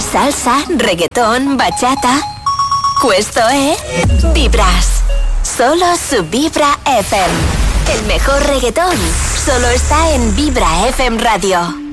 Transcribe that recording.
salsa, reggaetón, bachata. Questo è Vibras. Solo su Vibra FM. El mejor reggaetón solo está en Vibra FM Radio.